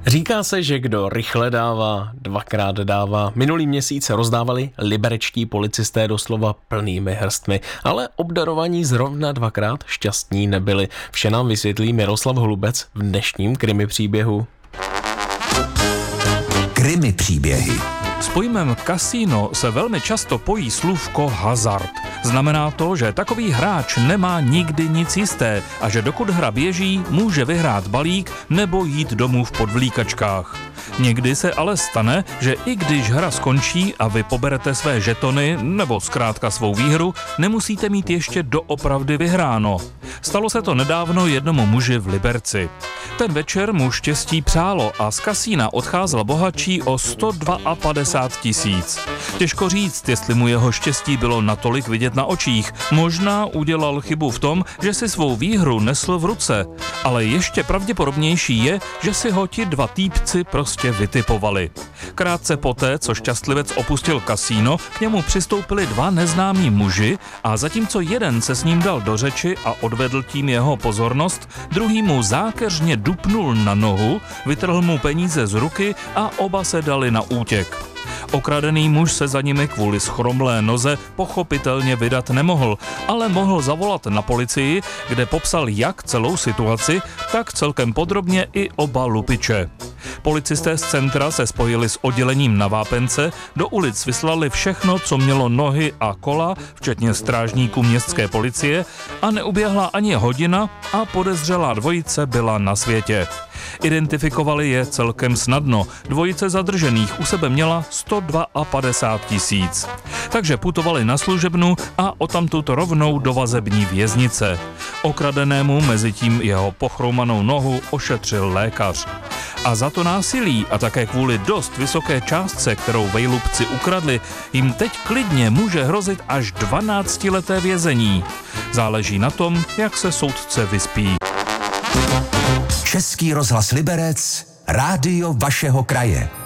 Říká se, že kdo rychle dává, dvakrát dává. Minulý měsíc rozdávali liberečtí policisté doslova plnými hrstmi, ale obdarovaní zrovna dvakrát šťastní nebyli. Vše nám vysvětlí Miroslav Holubec v dnešním krimi příběhu. Krimi příběhy. S pojmem kasino se velmi často pojí slůvko hazard. Znamená to, že takový hráč nemá nikdy nic jisté a že dokud hra běží, může vyhrát balík nebo jít domů v podvlíkačkách. Někdy se ale stane, že i když hra skončí a vy poberete své žetony nebo zkrátka svou výhru, nemusíte mít ještě doopravdy vyhráno. Stalo se to nedávno jednomu muži v Liberci. Ten večer mu štěstí přálo a z kasína odcházel bohatší o 152 000. Těžko říct, jestli mu jeho štěstí bylo natolik vidět na očích. Možná udělal chybu v tom, že si svou výhru nesl v ruce, ale ještě pravděpodobnější je, že si ho ti dva týpci prostě vytipovali. Krátce poté, co šťastlivec opustil kasíno, k němu přistoupili dva neznámí muži a zatímco jeden se s ním dal do řeči a odvedl tím jeho pozornost, druhý mu zákeřně dupnul na nohu, vytrhl mu peníze z ruky a oba se dali na útěk. Okradený muž se za nimi kvůli schromlé noze pochopitelně vydat nemohl, ale mohl zavolat na policii, kde popsal jak celou situaci, tak celkem podrobně i oba lupiče. Policisté z centra se spojili s oddělením na Vápence, do ulic vyslali všechno, co mělo nohy a kola, včetně strážníků městské policie, a neuběhla ani hodina a podezřelá dvojice byla na světě. Identifikovali je celkem snadno. Dvojice zadržených u sebe měla 152 000. Takže putovali na služebnu a odtamtud rovnou do vazební věznice. Okradenému mezitím jeho pochroumanou nohu ošetřil lékař. A za to násilí a také kvůli dost vysoké částce, kterou vejlupci ukradli, jim teď klidně může hrozit až 12leté vězení. Záleží na tom, jak se soudce vyspí. Český rozhlas Liberec, rádio vašeho kraje.